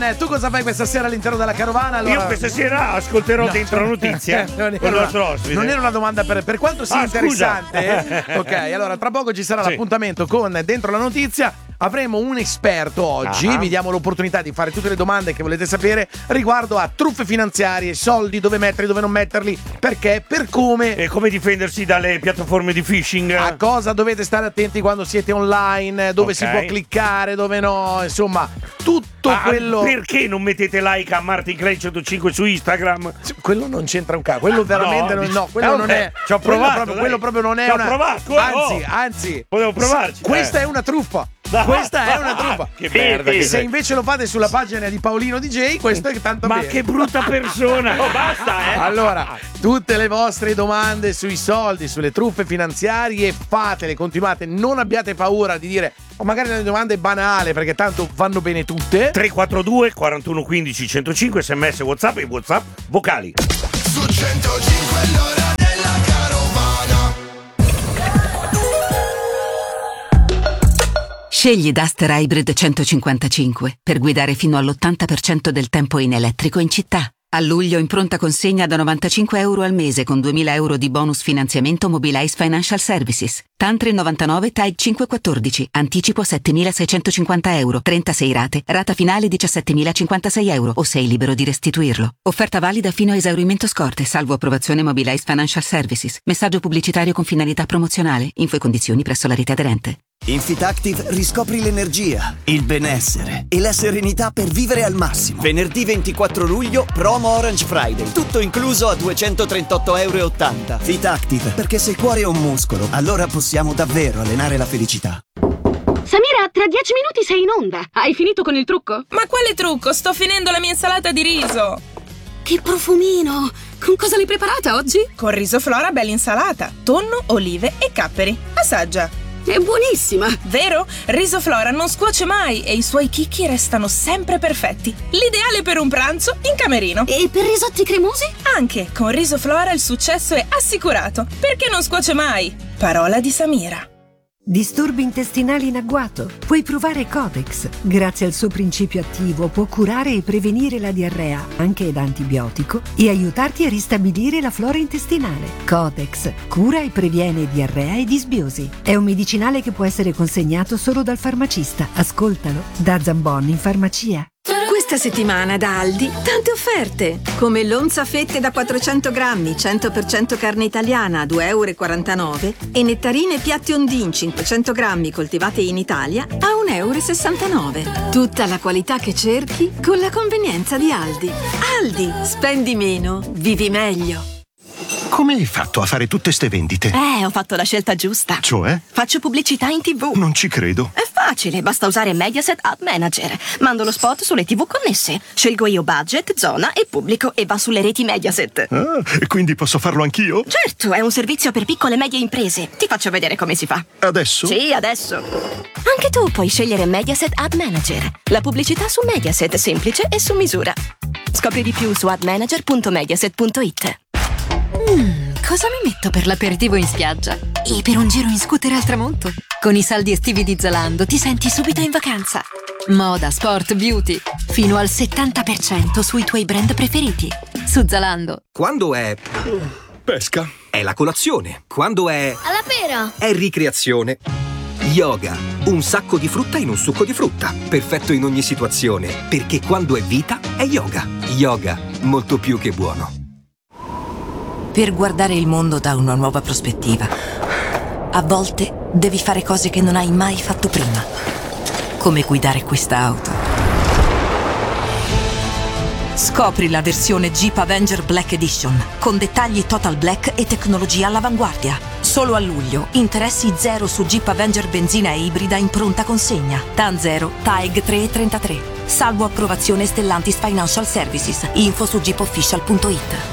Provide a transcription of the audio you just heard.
Tu cosa fai questa sera all'interno della carovana? Allora... Io questa sera ascolterò Dentro la Notizia con il nostro ospite. Non era una domanda per quanto sia interessante. Ok, allora tra poco ci sarà l'appuntamento con Dentro la Notizia. Avremo un esperto oggi, vi diamo l'opportunità di fare tutte le domande che volete sapere riguardo a truffe finanziarie, soldi, dove metterli, dove non metterli, perché, per come e come difendersi dalle piattaforme di phishing. A cosa dovete stare attenti quando siete online, dove si può cliccare, dove no, insomma, tutto quello. Perché non mettete like a Martin Clay 105 su Instagram? Quello non c'entra un cazzo, quello veramente quello non è. Ci ho provato, quello proprio non è provato, anzi, potevo provarci. Questa è una truffa. Questa è una truffa. Che merda. Se invece lo fate sulla pagina di Paolino DJ, questo è tanto bene. Ma che brutta persona. Basta, Allora, tutte le vostre domande sui soldi, sulle truffe finanziarie, fatele, continuate, non abbiate paura di dire magari le domande banali, perché tanto vanno bene tutte. 342 41 15 105 SMS WhatsApp e WhatsApp vocali. Su 105 l'ora della carovana. Scegli Duster Hybrid 155 per guidare fino all'80% del tempo in elettrico in città. A luglio in pronta consegna da €95 al mese con 2.000 euro di bonus finanziamento Mobilize Financial Services. TAN 399 TAG 514. Anticipo €7.650. 36 rate. Rata finale €17.056 o sei libero di restituirlo. Offerta valida fino a esaurimento scorte, salvo approvazione Mobilize Financial Services. Messaggio pubblicitario con finalità promozionale. Info e condizioni presso la rete aderente. In FitActive riscopri l'energia, il benessere e la serenità per vivere al massimo. Venerdì 24 luglio, promo Orange Friday. Tutto incluso a €238,80. FitActive, perché se il cuore è un muscolo, allora possiamo davvero allenare la felicità. Samira, tra 10 minuti sei in onda. Hai finito con il trucco? Ma quale trucco? Sto finendo la mia insalata di riso. Che profumino! Con cosa l'hai preparata oggi? Con riso Flora bella insalata, tonno, olive e capperi. Assaggia. È buonissima! Vero? Riso Flora non scuoce mai e i suoi chicchi restano sempre perfetti. L'ideale per un pranzo in camerino. E per risotti cremosi? Anche con Riso Flora il successo è assicurato. Perché non scuoce mai? Parola di Samira. Disturbi intestinali in agguato? Puoi provare Codex. Grazie al suo principio attivo può curare e prevenire la diarrea, anche da antibiotico, e aiutarti a ristabilire la flora intestinale. Codex cura e previene diarrea e disbiosi. È un medicinale che può essere consegnato solo dal farmacista. Ascoltalo da Zambon in farmacia. Questa settimana da Aldi tante offerte, come l'onza fette da 400 grammi, 100% carne italiana a €2,49 e nettarine piatti Ondin 500 grammi coltivate in Italia a €1,69. Tutta la qualità che cerchi con la convenienza di Aldi. Aldi, spendi meno, vivi meglio. Come hai fatto a fare tutte ste vendite? Ho fatto la scelta giusta. Cioè? Faccio pubblicità in TV. Non ci credo. È facile, basta usare Mediaset Ad Manager. Mando lo spot sulle TV connesse. Scelgo io budget, zona e pubblico e va sulle reti Mediaset. E quindi posso farlo anch'io? Certo, è un servizio per piccole e medie imprese. Ti faccio vedere come si fa. Adesso? Sì, adesso. Anche tu puoi scegliere Mediaset Ad Manager. La pubblicità su Mediaset, semplice e su misura. Scopri di più su admanager.mediaset.it. Cosa mi metto per l'aperitivo in spiaggia? E per un giro in scooter al tramonto? Con i saldi estivi di Zalando ti senti subito in vacanza. Moda, sport, beauty. Fino al 70% sui tuoi brand preferiti. Su Zalando. Quando è... pesca. È la colazione. Quando è... alla pera. È ricreazione. Yoga. Un sacco di frutta in un succo di frutta. Perfetto in ogni situazione. Perché quando è vita, è yoga. Yoga. Molto più che buono. Per guardare il mondo da una nuova prospettiva, a volte devi fare cose che non hai mai fatto prima, come guidare questa auto. Scopri la versione Jeep Avenger Black Edition, con dettagli total black e tecnologia all'avanguardia. Solo a luglio, interessi zero su Jeep Avenger benzina e ibrida in pronta consegna. TAN 0, TAEG 3,33. Salvo approvazione Stellantis Financial Services. Info su jeepofficial.it.